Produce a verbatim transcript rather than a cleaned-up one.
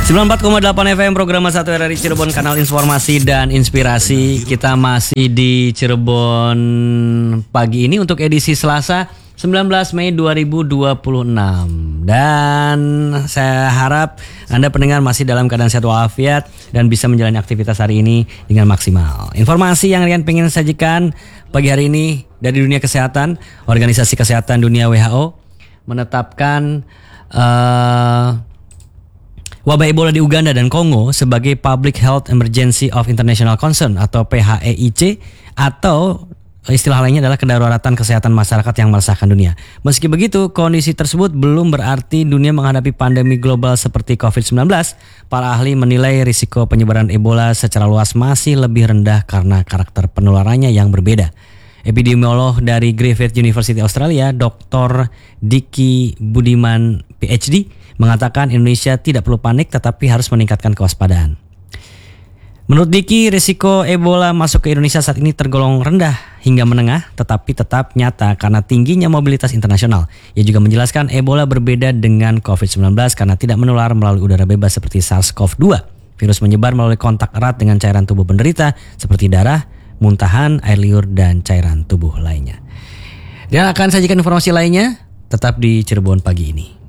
sembilan puluh empat koma delapan F M program satu R R I Cirebon, kanal informasi dan inspirasi. Kita masih di Cirebon pagi ini untuk edisi Selasa sembilan belas Mei dua ribu dua puluh enam. Dan saya harap Anda pendengar masih dalam keadaan sehat walafiat dan bisa menjalani aktivitas hari ini dengan maksimal. Informasi yang Rian pengen sajikan pagi hari ini dari dunia kesehatan. Organisasi Kesehatan Dunia W H O menetapkan uh, wabah Ebola di Uganda dan Kongo sebagai Public Health Emergency of International Concern atau P H E I C, atau istilah lainnya adalah kedaruratan kesehatan masyarakat yang meresahkan dunia. Meski begitu, kondisi tersebut belum berarti dunia menghadapi pandemi global seperti covid sembilan belas. Para ahli menilai risiko penyebaran Ebola secara luas masih lebih rendah karena karakter penularannya yang berbeda. Epidemiolog dari Griffith University Australia, Doktor Diki Budiman P H D, mengatakan Indonesia tidak perlu panik tetapi harus meningkatkan kewaspadaan. Menurut Diki, risiko Ebola masuk ke Indonesia saat ini tergolong rendah hingga menengah, tetapi tetap nyata karena tingginya mobilitas internasional. Ia juga menjelaskan Ebola berbeda dengan covid sembilan belas karena tidak menular melalui udara bebas seperti SARS-CoV dua. Virus menyebar melalui kontak erat dengan cairan tubuh penderita seperti darah, muntahan, air liur, dan cairan tubuh lainnya. Dan akan sajikan informasi lainnya tetap di Cirebon pagi ini.